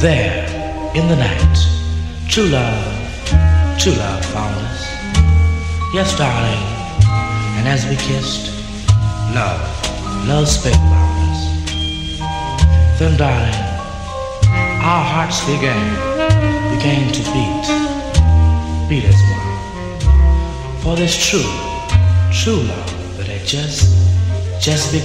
There, in the night, true love found us. Yes, darling, and as we kissed, love spake around us. Then, darling, our hearts began to beat as one. For this true love that had just begun.